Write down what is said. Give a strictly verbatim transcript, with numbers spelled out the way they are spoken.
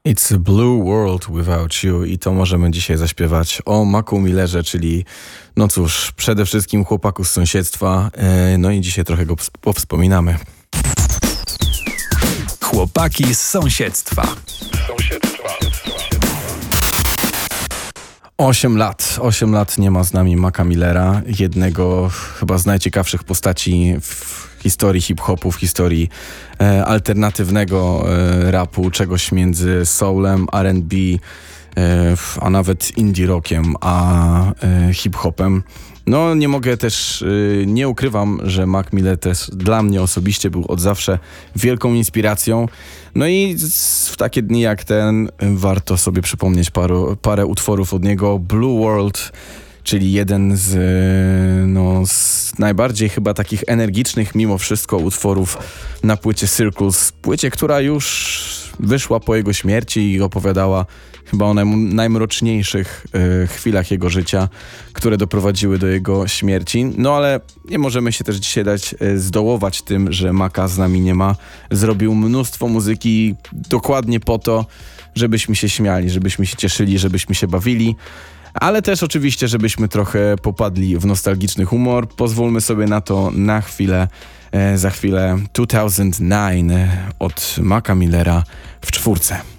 It's a blue world without you i to możemy dzisiaj zaśpiewać o Macu Millerze, czyli no cóż, przede wszystkim chłopaku z sąsiedztwa, yy, no i dzisiaj trochę go powspominamy. Chłopaki z sąsiedztwa. Sąsiedztwa. Osiem lat. Osiem lat nie ma z nami Maca Millera, jednego chyba z najciekawszych postaci w historii hip-hopu, w historii e, alternatywnego e, rapu, czegoś między soulem, R and B, e, a nawet indie rockiem, a e, hip-hopem. No nie mogę też, y, nie ukrywam, że Mac Miller też dla mnie osobiście był od zawsze wielką inspiracją. No i z, w takie dni jak ten warto sobie przypomnieć paru, parę utworów od niego. Blue World, czyli jeden z, no, z najbardziej chyba takich energicznych mimo wszystko utworów na płycie Circles. Płycie, która już wyszła po jego śmierci i opowiadała chyba o naj- najmroczniejszych y, chwilach jego życia, które doprowadziły do jego śmierci. No ale nie możemy się też dzisiaj dać y, zdołować tym, że Maca z nami nie ma. Zrobił mnóstwo muzyki dokładnie po to, żebyśmy się śmiali, żebyśmy się cieszyli, żebyśmy się bawili. Ale też oczywiście, żebyśmy trochę popadli w nostalgiczny humor. Pozwólmy sobie na to na chwilę. E, za chwilę dwa tysiące dziewięć od Maca Millera w czwórce.